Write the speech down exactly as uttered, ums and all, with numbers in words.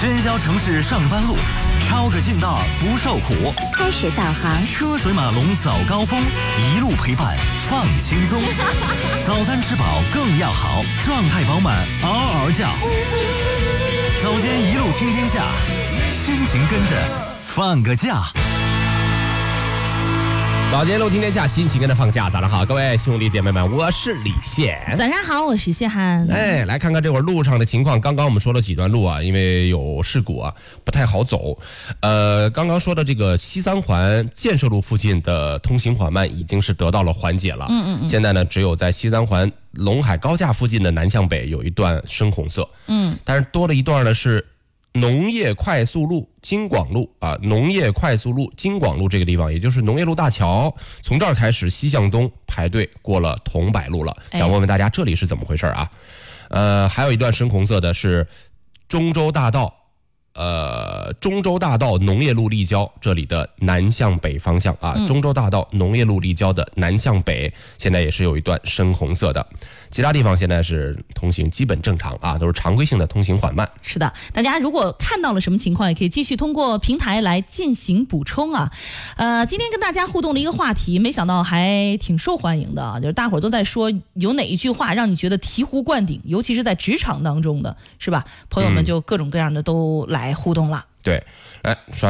喧嚣城市上班路，抄个近道不受苦。 开始导航， 车水马龙早高峰，一路陪伴放轻松。早餐吃饱更要好，状态饱满嗷嗷叫。早间一路听天下，心情跟着放个假。 早间路听天下，心情跟着放假。早上好，各位兄弟姐妹们，我是李现。 早上好，我是谢涵。 哎，来看看这会儿路上的情况。刚刚我们说了几段路啊，因为有事故啊，不太好走。呃，刚刚说的这个西三环建设路附近的通行缓慢已经是得到了缓解了。嗯嗯嗯。现在呢，只有在西三环陇海高架附近的南向北有一段深红色。嗯。但是多了一段呢是农业快速路京广路啊，农业快速路京广路这个地方，也就是农业路大桥，从这儿开始西向东排队过了桐柏路了。想问问大家这里是怎么回事啊？呃，还有一段深红色的是中州大道，呃，中州大道农业路立交这里的南向北方向啊，嗯、中州大道农业路立交的南向北，现在也是有一段深红色的。其他地方现在是通行基本正常啊，都是常规性的通行缓慢。 是的，大家如果看到了什么情况，也可以继续通过平台来进行补充啊。呃，今天跟大家互动的一个话题，没想到还挺受欢迎的啊，就是大伙儿都在说有哪一句话让你觉得醍醐灌顶，尤其是在职场当中的，是吧？朋友们就各种各样的都来互动了。 嗯、对，来刷。